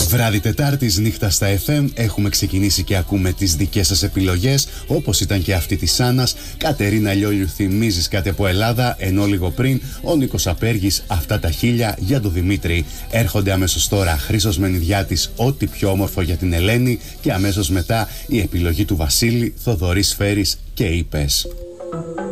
Βράδυ Τετάρτης, νύχτα στα FM, έχουμε ξεκινήσει και ακούμε τις δικές σας επιλογές, όπως ήταν και αυτή της Άννας. Κατερίνα Λιόλιου, θυμίζεις κάτι από Ελλάδα, ενώ λίγο πριν ο Νίκος Απέργης, αυτά τα χίλια για τον Δημήτρη. Έρχονται αμέσως τώρα Χρήστος Μενιδιάτης, ό,τι πιο όμορφο για την Ελένη, και αμέσως μετά η επιλογή του Βασίλη, Θοδωρής Φέρης και Είπες.